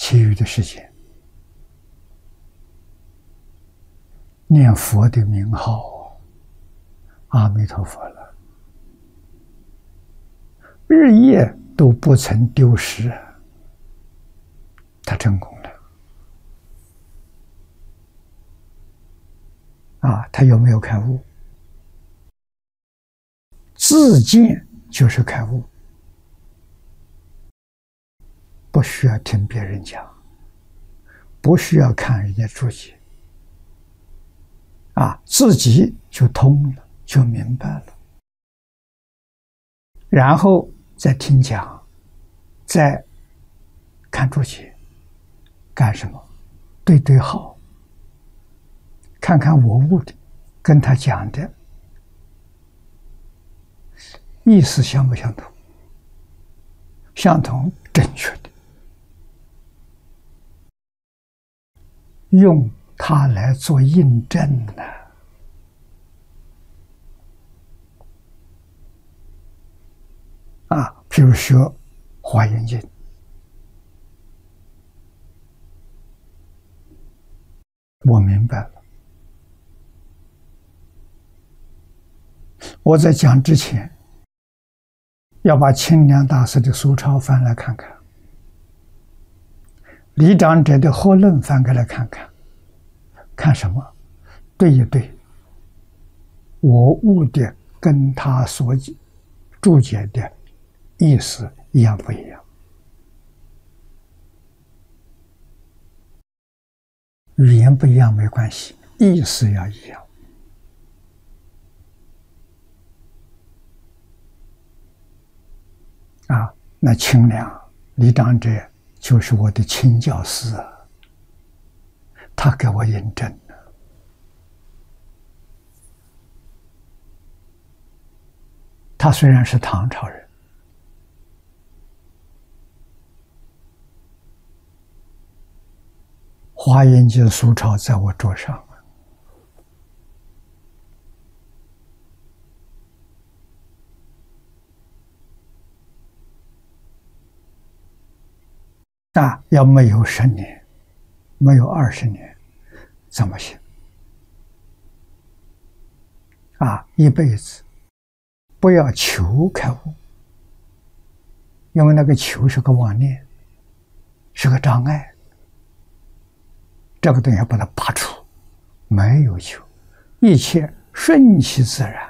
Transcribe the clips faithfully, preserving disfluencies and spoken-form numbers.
其余的时间念佛的名号，阿弥陀佛了，日夜都不曾丢失，他成功了。啊，他有没有开悟？自见就是开悟，不需要听别人讲，不需要看人家注解，啊，自己就通了，就明白了，然后再听讲，再看注解，干什么？对对好，看看我悟的跟他讲的意思相不相同？相同，正确的，用它来做印证呢。啊，譬如学《华严经》，我明白了。我在讲之前，要把清凉大师的苏钞翻来看看，李长者的合论翻开来看看，看什么？对一对，我悟的跟他所注解的意思一样不一样？语言不一样没关系，意思要一样。啊，那清凉李长者就是我的亲教师啊，他给我印证了。他虽然是唐朝人，华严经苏钞在我桌上，啊，要没有十年，没有二十年，怎么行？啊，一辈子不要求开悟，因为那个求是个妄念，是个障碍。这个东西要把它拔除，没有求，一切顺其自然，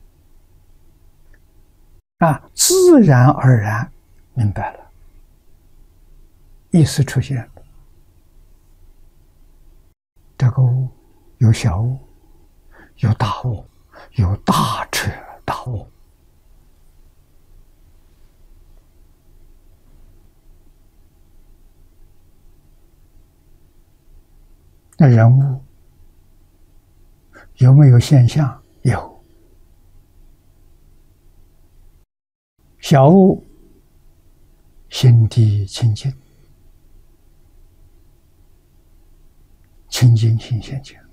啊，自然而然明白了。意识出现了，这个悟有小悟，有大悟，有大彻大悟。那人物有没有现象？有。小悟心地清净，清净心现前，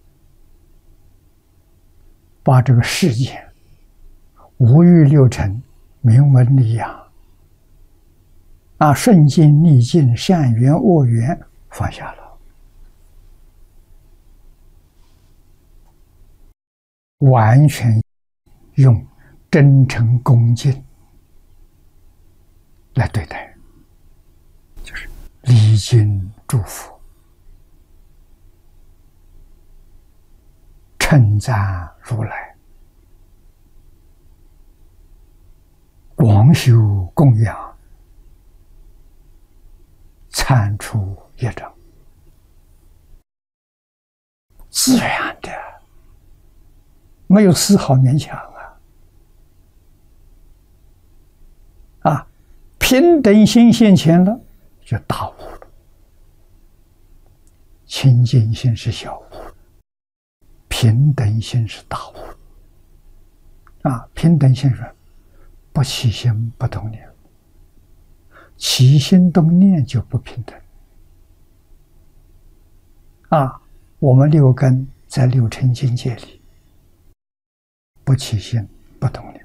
把这个世间五欲六尘、名闻利养啊，顺境逆境、善缘恶缘放下了，完全用真诚恭敬来对待，就是礼敬祝福，称赞如来，广修供养，铲除业障，自然的，没有丝毫勉强啊！啊，平等心现前了，就大悟了。清净心是小悟，平等心是大悟。啊，平等心是不起心不动念，起心动念就不平等。啊，我们六根在六尘境界里，不起心不动念。